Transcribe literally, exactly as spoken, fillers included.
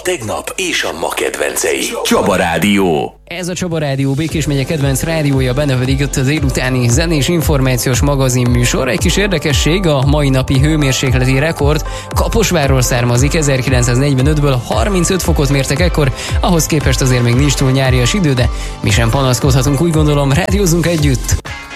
A tegnap és a ma kedvencei. Csaba Rádió. Ez a Csaba Rádió, Békés megye kedvenc rádiója, benne pedig itt a délutáni zenés információs magazin műsor. Egy kis érdekesség, a mai napi hőmérsékleti rekord Kaposvárról származik, ezerkilencszáznegyvenötből harmincöt fokot mértek ekkor, ahhoz képest azért még nincs túl nyárias idő, de mi sem panaszkodhatunk, úgy gondolom, rádiózunk együtt.